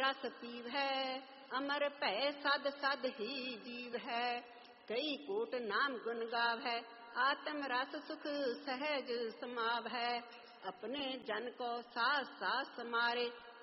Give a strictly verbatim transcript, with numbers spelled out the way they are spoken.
रस पीव है, अमर भय सद सद ही जीव है। कई कोट नाम गुण गाव है, आत्म रस सुख सहज समाव है। अपने जन को सास सास समारे,